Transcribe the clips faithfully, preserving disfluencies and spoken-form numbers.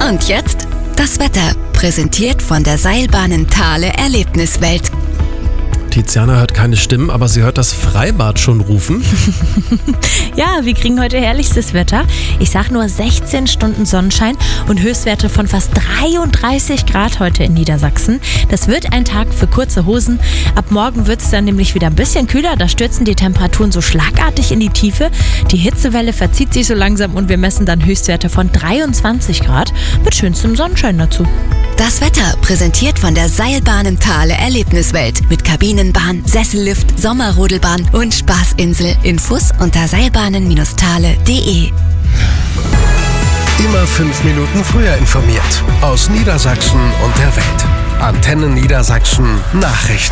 Und jetzt das Wetter, präsentiert von der Seilbahnen Thale Erlebniswelt. Tiziana hört keine Stimmen, aber sie hört das Freibad schon rufen. Ja, wir kriegen heute herrlichstes Wetter. Ich sag nur sechzehn Stunden Sonnenschein und Höchstwerte von fast dreiunddreißig Grad heute in Niedersachsen. Das wird ein Tag für kurze Hosen. Ab morgen wird es dann nämlich wieder ein bisschen kühler. Da stürzen die Temperaturen so schlagartig in die Tiefe. Die Hitzewelle verzieht sich so langsam und wir messen dann Höchstwerte von dreiundzwanzig Grad mit schönstem Sonnenschein dazu. Das Wetter, präsentiert von der Seilbahnen Thale Erlebniswelt. Mit Kabinenbahn, Sessellift, Sommerrodelbahn und Spaßinsel. Infos unter seilbahnen Thale punkt de. Immer fünf Minuten früher informiert. Aus Niedersachsen und der Welt. Antenne Niedersachsen Nachrichten.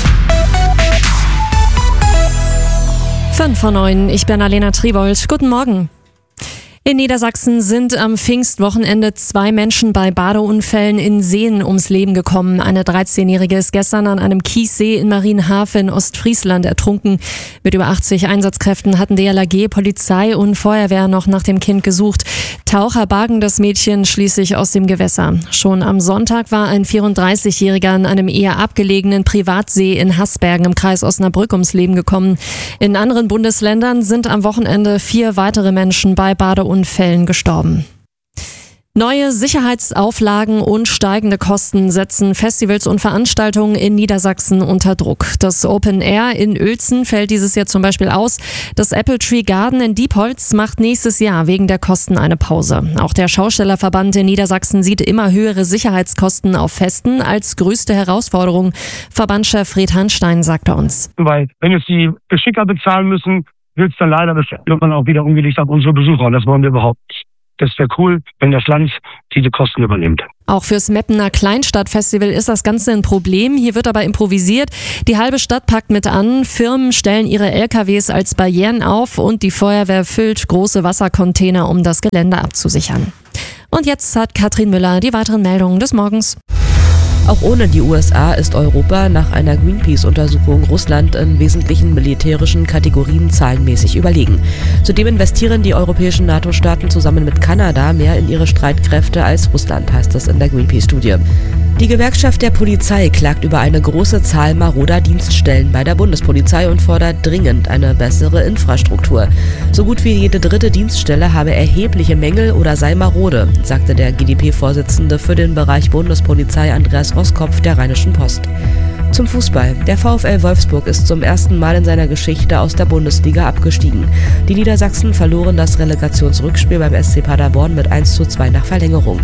fünf vor neun, ich bin Alena Tribold. Guten Morgen. In Niedersachsen sind am Pfingstwochenende zwei Menschen bei Badeunfällen in Seen ums Leben gekommen. Eine dreizehnjährige ist gestern an einem Kiessee in Marienhafen in Ostfriesland ertrunken. Mit über achtzig Einsatzkräften hatten D L R G, Polizei und Feuerwehr noch nach dem Kind gesucht. Taucher bargen das Mädchen schließlich aus dem Gewässer. Schon am Sonntag war ein vierunddreißigjähriger an einem eher abgelegenen Privatsee in Haßbergen im Kreis Osnabrück ums Leben gekommen. In anderen Bundesländern sind am Wochenende vier weitere Menschen bei Badeunfällen Unfällen gestorben. Neue Sicherheitsauflagen und steigende Kosten setzen Festivals und Veranstaltungen in Niedersachsen unter Druck. Das Open Air in Uelzen fällt dieses Jahr zum Beispiel aus. Das Apple Tree Garden in Diepholz macht nächstes Jahr wegen der Kosten eine Pause. Auch der Schaustellerverband in Niedersachsen sieht immer höhere Sicherheitskosten auf Festen als größte Herausforderung. Verbandschef Fred Hanstein sagte uns. Weil wenn jetzt die Geschicker bezahlen müssen, wird es dann leider irgendwann auch wieder umgelegt auf unsere Besucher. Und das wollen wir überhaupt nicht. Das wäre cool, wenn das Land diese Kosten übernimmt. Auch fürs Meppener Kleinstadtfestival ist das Ganze ein Problem. Hier wird aber improvisiert. Die halbe Stadt packt mit an. Firmen stellen ihre L K Ws als Barrieren auf und die Feuerwehr füllt große Wassercontainer, um das Gelände abzusichern. Und jetzt hat Katrin Müller die weiteren Meldungen des Morgens. Auch ohne die U S A ist Europa nach einer Greenpeace-Untersuchung Russland in wesentlichen militärischen Kategorien zahlenmäßig überlegen. Zudem investieren die europäischen NATO-Staaten zusammen mit Kanada mehr in ihre Streitkräfte als Russland, heißt es in der Greenpeace-Studie. Die Gewerkschaft der Polizei klagt über eine große Zahl maroder Dienststellen bei der Bundespolizei und fordert dringend eine bessere Infrastruktur. So gut wie jede dritte Dienststelle habe erhebliche Mängel oder sei marode, sagte der G D P-Vorsitzende für den Bereich Bundespolizei Andreas Roskopf der Rheinischen Post. Zum Fußball. Der VfL Wolfsburg ist zum ersten Mal in seiner Geschichte aus der Bundesliga abgestiegen. Die Niedersachsen verloren das Relegationsrückspiel beim S C Paderborn mit eins zu zwei nach Verlängerung.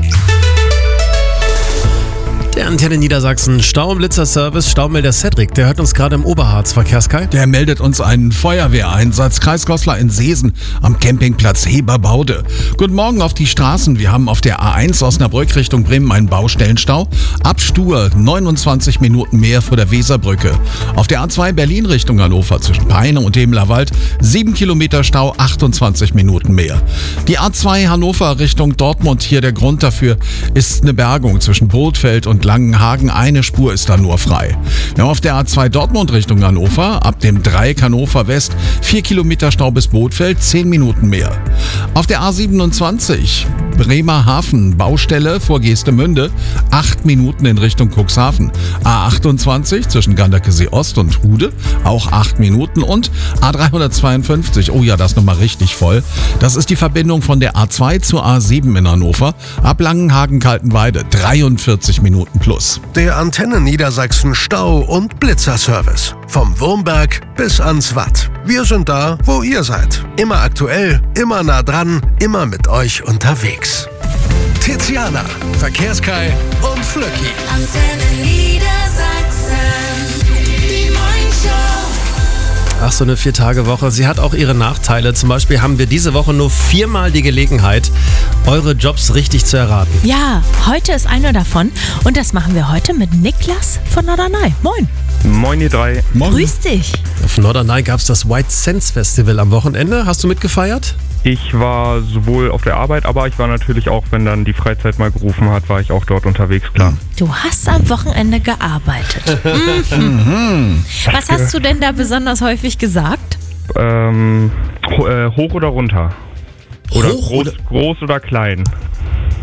Der Antenne Niedersachsen Staublitzer-Service, Staumelder Cedric, der hört uns gerade im Oberharz. Verkehrskai? Der meldet uns einen Feuerwehreinsatz. Kreis Goslar in Seesen am Campingplatz Heberbaude. Guten Morgen auf die Straßen. Wir haben auf der A eins Osnabrück Richtung Bremen einen Baustellenstau. Ab Stur neunundzwanzig Minuten mehr vor der Weserbrücke. Auf der A zwei Berlin Richtung Hannover zwischen Peine und Demlerwald sieben Kilometer Stau, achtundzwanzig Minuten mehr. Die A zwei Hannover Richtung Dortmund, hier der Grund dafür ist eine Bergung zwischen Bothfeld und Langenhagen, eine Spur ist da nur frei. Ja, auf der A zwei Dortmund Richtung Hannover, ab dem Dreieck Hannover West, vier Kilometer Stau bis Bothfeld, zehn Minuten mehr. Auf der A siebenundzwanzig Bremerhaven, Baustelle vor Geestemünde, acht Minuten in Richtung Cuxhaven. A achtundzwanzig zwischen Ganderkesee Ost und Hude, auch acht Minuten. Und A dreihundertzweiundfünfzig, oh ja, das ist nochmal richtig voll. Das ist die Verbindung von der A zwei zur A sieben in Hannover, ab Langenhagen-Kaltenweide, dreiundvierzig Minuten plus. Der Antenne Niedersachsen Stau- und Blitzerservice. Vom Wurmberg bis ans Watt. Wir sind da, wo ihr seid. Immer aktuell, immer nah dran, immer mit euch unterwegs. Tiziana, Verkehrskai und Flöcki. Antenne Niedersachsen, die Morningshow. Ach, so eine Vier-Tage-Woche. Sie hat auch ihre Nachteile. Zum Beispiel haben wir diese Woche nur viermal die Gelegenheit, eure Jobs richtig zu erraten. Ja, heute ist einer davon und das machen wir heute mit Niklas von Norderney. Moin. Moin ihr drei. Moin. Grüß dich. Auf Norderney gab es das White Sense Festival am Wochenende. Hast du mitgefeiert? Ich war sowohl auf der Arbeit, aber ich war natürlich auch, wenn dann die Freizeit mal gerufen hat, war ich auch dort unterwegs, klar. Du hast am Wochenende gearbeitet. Mhm. Was hast du denn da besonders häufig gesagt? Ähm, ho- äh, hoch oder runter? Oder Hoch groß oder- groß oder klein?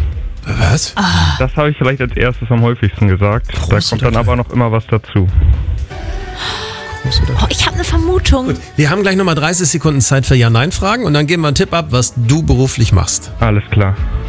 Was? Ah. Das habe ich vielleicht als erstes am häufigsten gesagt. Groß Da kommt oder dann aber noch immer was dazu. Groß oder Oh, ich habe eine Vermutung. Gut, wir haben gleich nochmal dreißig Sekunden Zeit für Ja-Nein-Fragen und dann geben wir einen Tipp ab, was du beruflich machst. Alles klar.